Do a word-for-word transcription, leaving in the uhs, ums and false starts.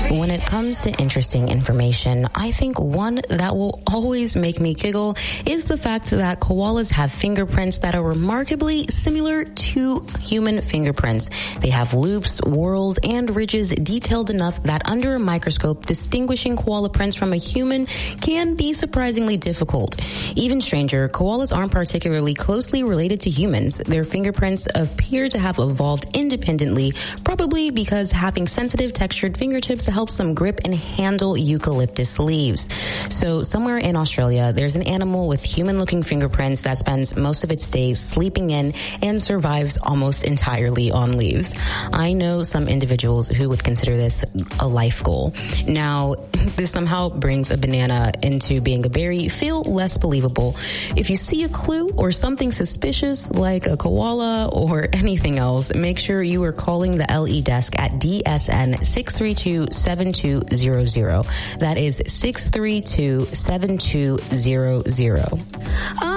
When it comes to interesting information, I think one that will always make me giggle is the fact that koalas have fingerprints that are remarkably similar to human fingerprints. They have loops, whorls, and ridges detailed enough that under a microscope, distinguishing koala prints from a human can be surprisingly difficult. Even stranger, koalas aren't particularly closely related to humans. Their fingerprints appear to have evolved independently, probably because having sensitive textured fingertips helps them grip and handle eucalyptus leaves. So somewhere in Australia, there's an animal with human-looking fingerprints that spends most of its days sleeping in and survives almost entirely on leaves. I know some individuals who would consider this a life goal. Now, this somehow brings a banana into being a berry feel less believable. If you see a clue or something suspicious like a koala or anything else, make sure you are calling the L E desk at D S N six three two, seven two zero zero. That is six three two, seven two zero zero.